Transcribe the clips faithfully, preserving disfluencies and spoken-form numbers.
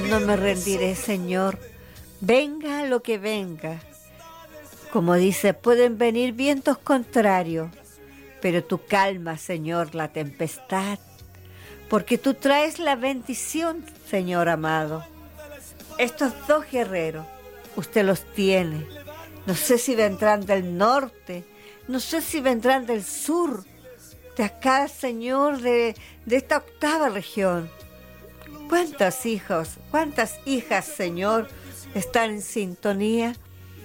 No me rendiré, Señor. Venga lo que venga. Como dice, pueden venir vientos contrarios, pero tú calmas, Señor, la tempestad, porque tú traes la bendición, Señor amado. Estos dos guerreros, usted los tiene. No sé si vendrán del norte, no sé si vendrán del sur, de acá, Señor, de, de esta octava región. ¿Cuántos hijos, cuántas hijas, Señor, están en sintonía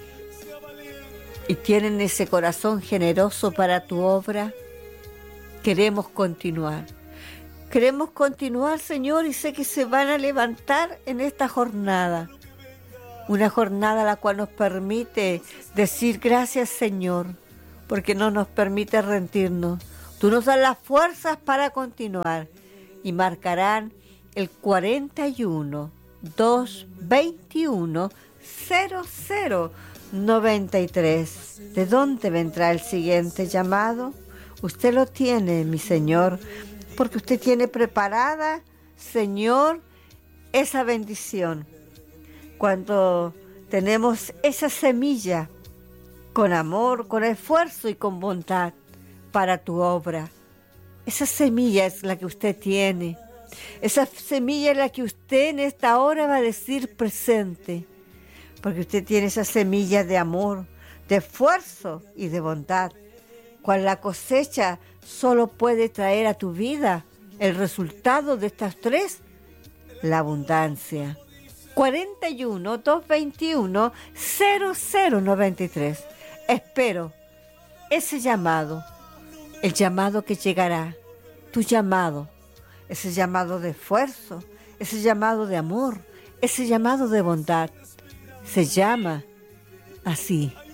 y tienen ese corazón generoso para tu obra? Queremos continuar. Queremos continuar, Señor, y sé que se van a levantar en esta jornada. Una jornada la cual nos permite decir gracias, Señor, porque no nos permite rendirnos. Tú nos das las fuerzas para continuar y marcarán el cuarenta y uno, doscientos veintiuno, cero cero noventa y tres. ¿De dónde vendrá el siguiente llamado? Usted lo tiene, mi Señor, porque usted tiene preparada, Señor, esa bendición. Cuando tenemos esa semilla con amor, con esfuerzo y con bondad para tu obra, esa semilla es la que usted tiene. Esa semilla es la que usted en esta hora va a decir presente, porque usted tiene esa semilla de amor, de esfuerzo y de bondad, cual la cosecha solo puede traer a tu vida el resultado de estas tres, la abundancia. cuarenta y uno, doscientos veintiuno, cero cero noventa y tres. Espero ese llamado, el llamado que llegará, tu llamado, ese llamado de esfuerzo, ese llamado de amor, ese llamado de bondad. Se llama así,